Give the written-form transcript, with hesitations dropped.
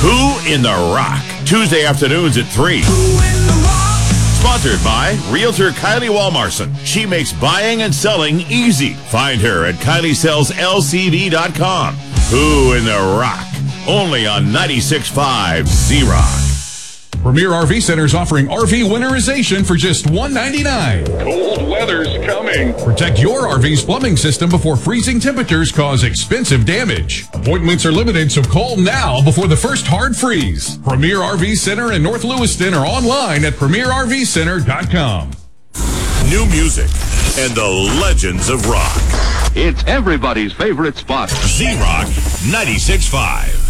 Who in the Rock? Tuesday afternoons at 3. Sponsored by Realtor Kylie Walmarson. She makes buying and selling easy. Find her at KylieSellsLCD.com. Who in the Rock? Only on 96.5 Z-Rock. Premier RV Center is offering RV winterization for just $199. Cold weather's coming. Protect your RV's plumbing system before freezing temperatures cause expensive damage. Appointments are limited, so call now before the first hard freeze. Premier RV Center in North Lewiston or online at PremierRVCenter.com. New music and the legends of rock. It's everybody's favorite spot. Z-Rock 96.5.